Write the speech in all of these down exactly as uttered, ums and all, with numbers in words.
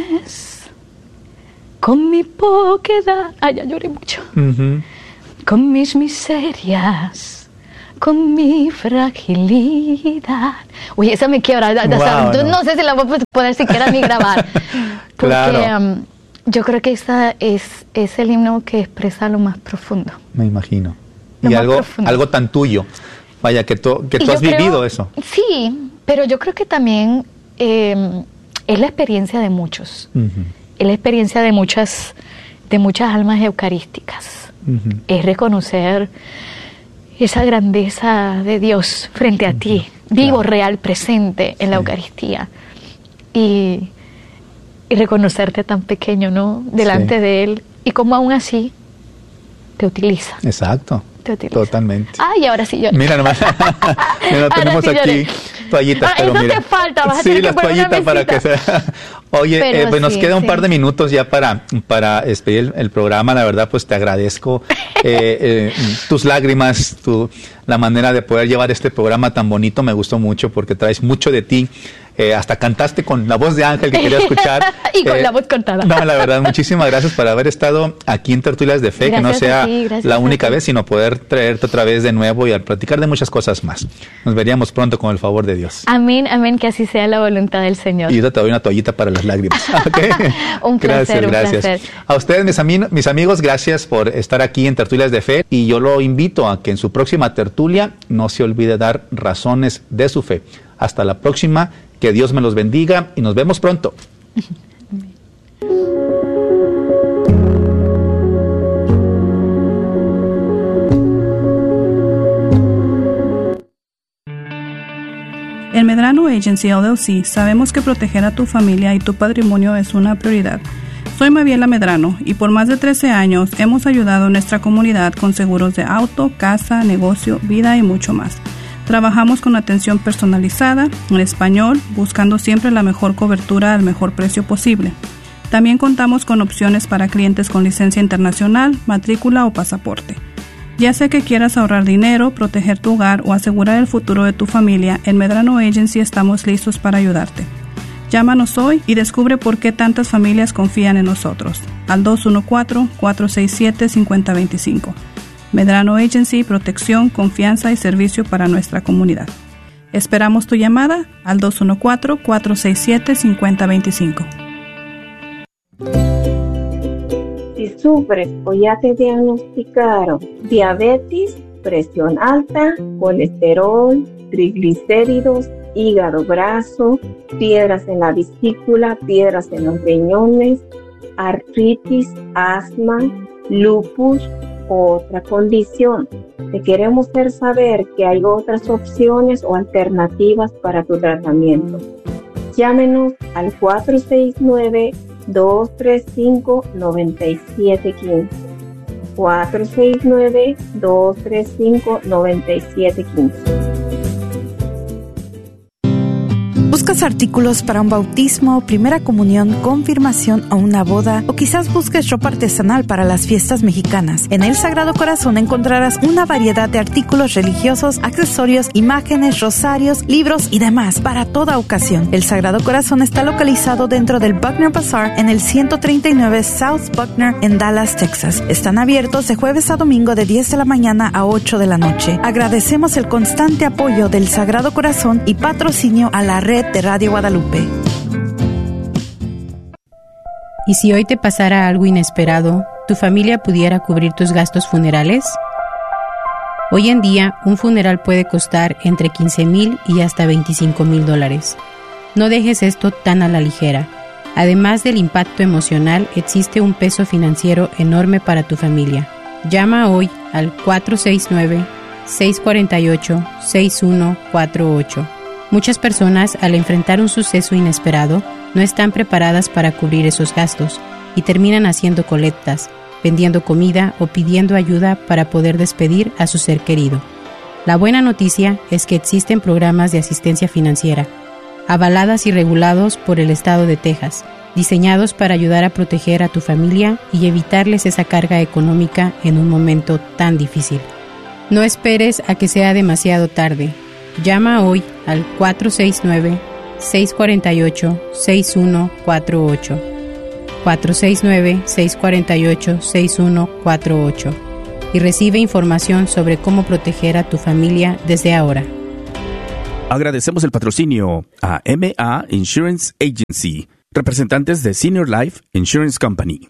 Con mi poquedad, ay, ya lloré mucho, uh-huh. Con mis miserias, con mi fragilidad. Uy, esa me quiebra, wow, no. no sé si la voy a poder siquiera ni grabar, porque claro. um, yo creo que esta es, es el himno que expresa lo más profundo. Me imagino. Y algo, algo tan tuyo, vaya, que tú, que tú has creo, vivido eso. Sí, pero yo creo que también eh, es la experiencia de muchos. Uh-huh. Es la experiencia de muchas, de muchas almas eucarísticas. Uh-huh. Es reconocer esa grandeza de Dios frente a uh-huh. ti, vivo, claro. real, presente en sí. la Eucaristía. Y, y reconocerte tan pequeño, ¿no? Delante sí. de Él. Y cómo aún así te utiliza. Exacto. Te utiliza. Totalmente. Ay, ahora sí lloré. Mira nomás. Mira, tenemos sí aquí lloré. Toallitas, ah, pero eso mira. te falta, vas a sí, tener las que poner toallitas para que sea. Oye, eh, pues sí, nos queda un sí. par de minutos ya para, para despedir el, el programa. La verdad, pues te agradezco eh, eh, tus lágrimas, tu, la manera de poder llevar este programa tan bonito. Me gustó mucho porque traes mucho de ti. Eh, hasta cantaste con la voz de Ángel que quería escuchar. y con eh, la voz cortada. No, la verdad, muchísimas gracias por haber estado aquí en Tertulias de Fe, gracias que no sea ti, la única vez, sino poder traerte otra vez de nuevo y al platicar de muchas cosas más. Nos veríamos pronto con el favor de Dios. Amén, amén, que así sea la voluntad del Señor. Y yo te doy una toallita para las lágrimas. ¿Okay? un placer, gracias, un gracias. placer. A ustedes, mis, ami- mis amigos, gracias por estar aquí en Tertulias de Fe y yo lo invito a que en su próxima tertulia no se olvide dar razones de su fe. Hasta la próxima. Que Dios me los bendiga y nos vemos pronto. En Medrano Agency L L C sabemos que proteger a tu familia y tu patrimonio es una prioridad. Soy Mabiela Medrano y por más de trece años hemos ayudado a nuestra comunidad con seguros de auto, casa, negocio, vida y mucho más. Trabajamos con atención personalizada, en español, buscando siempre la mejor cobertura al mejor precio posible. También contamos con opciones para clientes con licencia internacional, matrícula o pasaporte. Ya sea que quieras ahorrar dinero, proteger tu hogar o asegurar el futuro de tu familia, en Medrano Agency estamos listos para ayudarte. Llámanos hoy y descubre por qué tantas familias confían en nosotros. Al dos uno cuatro, cuatro seis siete, cinco cero dos cinco. Medrano Agency, protección, confianza y servicio para nuestra comunidad. Esperamos tu llamada al dos uno cuatro, cuatro seis siete, cinco cero dos cinco. Si sufres o ya te diagnosticaron diabetes, presión alta, colesterol, triglicéridos, hígado graso, piedras en la vesícula, piedras en los riñones, artritis, asma, lupus, otra condición. Te queremos hacer saber que hay otras opciones o alternativas para tu tratamiento. Llámenos al cuatro seis nueve, dos tres cinco, nueve siete uno cinco. cuatro seis nueve, dos tres cinco, nueve siete uno cinco. ¿Buscas artículos para un bautismo, primera comunión, confirmación o una boda? O quizás busques ropa artesanal para las fiestas mexicanas. En El Sagrado Corazón encontrarás una variedad de artículos religiosos, accesorios, imágenes, rosarios, libros y demás para toda ocasión. El Sagrado Corazón está localizado dentro del Buckner Bazaar en el ciento treinta y nueve South Buckner en Dallas, Texas. Están abiertos de jueves a domingo de diez de la mañana a ocho de la noche. Agradecemos el constante apoyo del Sagrado Corazón y patrocinio a la red de Radio Guadalupe. ¿Y si hoy te pasara algo inesperado, tu familia pudiera cubrir tus gastos funerales? Hoy en día, un funeral puede costar entre quince mil y hasta veinticinco mil dólares. No dejes esto tan a la ligera. Además del impacto emocional, existe un peso financiero enorme para tu familia. Llama hoy al cuatro seis nueve, seis cuatro ocho, seis uno cuatro ocho. Muchas personas, al enfrentar un suceso inesperado, no están preparadas para cubrir esos gastos y terminan haciendo colectas, vendiendo comida o pidiendo ayuda para poder despedir a su ser querido. La buena noticia es que existen programas de asistencia financiera, avaladas y regulados por el estado de Texas, diseñados para ayudar a proteger a tu familia y evitarles esa carga económica en un momento tan difícil. No esperes a que sea demasiado tarde. Llama hoy al cuatro seis nueve, seis cuatro ocho, seis uno cuatro ocho. cuatro seis nueve, seis cuatro ocho, seis uno cuatro ocho y recibe información sobre cómo proteger a tu familia desde ahora. Agradecemos el patrocinio a M A Insurance Agency, representantes de Senior Life Insurance Company.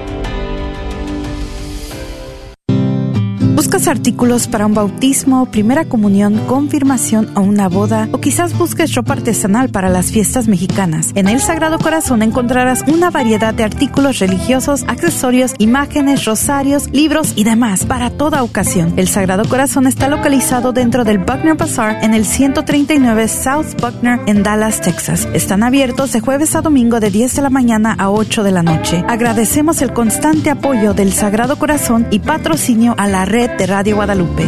¿Buscas artículos para un bautismo, primera comunión, confirmación o una boda? O quizás busques ropa artesanal para las fiestas mexicanas. En El Sagrado Corazón encontrarás una variedad de artículos religiosos, accesorios, imágenes, rosarios, libros y demás para toda ocasión. El Sagrado Corazón está localizado dentro del Buckner Bazaar en el ciento treinta y nueve South Buckner en Dallas, Texas. Están abiertos de jueves a domingo de diez de la mañana a ocho de la noche. Agradecemos el constante apoyo del Sagrado Corazón y patrocinio a la red de Radio Guadalupe.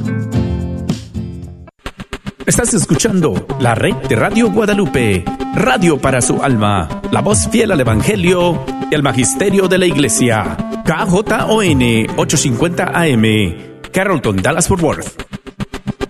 Estás escuchando la red de Radio Guadalupe, radio para su alma, la voz fiel al Evangelio y al Magisterio de la Iglesia. K J O N ochocientos cincuenta A M, Carrollton, Dallas Fort Worth.